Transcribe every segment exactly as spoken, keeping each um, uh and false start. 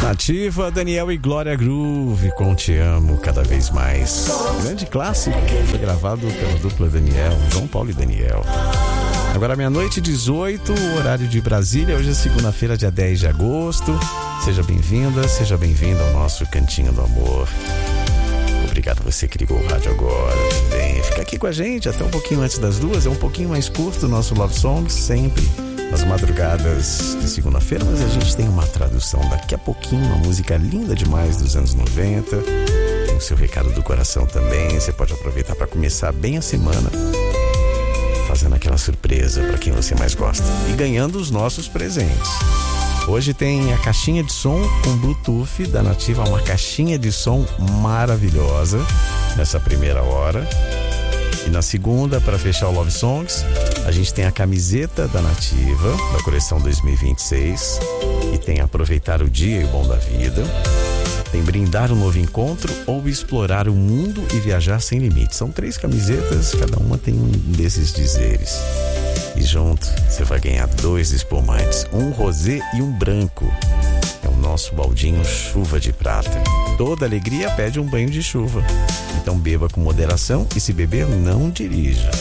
Nativa, Daniel e Glória Groove com Te Amo Cada Vez Mais. Grande clássico, foi gravado pela dupla Daniel, João Paulo e Daniel. Agora meia-noite e dezoito, horário de Brasília. Hoje é segunda-feira, dia dez de agosto. Seja bem-vinda, seja bem-vindo ao nosso Cantinho do Amor. Obrigado você que ligou o rádio agora. Bem, fica aqui com a gente até um pouquinho antes das duas. É um pouquinho mais curto o nosso Love Songs, sempre nas madrugadas de segunda-feira, mas a gente tem uma tradução daqui a pouquinho, uma música linda demais dos anos noventa. Tem o seu recado do coração também. Você pode aproveitar para começar bem a semana, fazendo aquela surpresa para quem você mais gosta e ganhando os nossos presentes. Hoje tem a caixinha de som com Bluetooth da Nativa, uma caixinha de som maravilhosa nessa primeira hora. E na segunda, para fechar o Love Songs, a gente tem a camiseta da Nativa, da coleção dois mil e vinte e seis. E tem Aproveitar o Dia e o Bom da Vida. Tem Brindar um Novo Encontro ou Explorar o Mundo e Viajar Sem Limites. São três camisetas, cada uma tem um desses dizeres. E junto, você vai ganhar dois espumantes, um rosé e um branco. É o nosso baldinho Chuva de Prata. Toda alegria pede um banho de chuva. Então beba com moderação e, se beber, não dirija.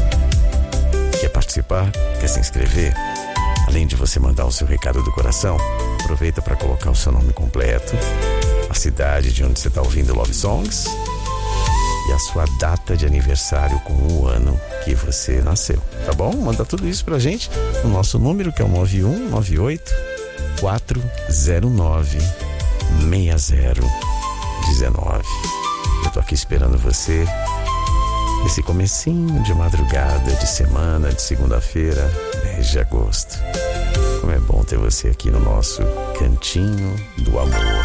Quer participar? Quer se inscrever? Além de você mandar o seu recado do coração, aproveita para colocar o seu nome completo, a cidade de onde você está ouvindo Love Songs e a sua data de aniversário com o ano que você nasceu, tá bom? Manda tudo isso pra gente no nosso número, que é o nove um nove oito, quatro zero nove, seis zero um nove. Eu tô aqui esperando você nesse comecinho de madrugada, de semana, de segunda-feira, dez de agosto. Como é bom ter você aqui no nosso Cantinho do Amor.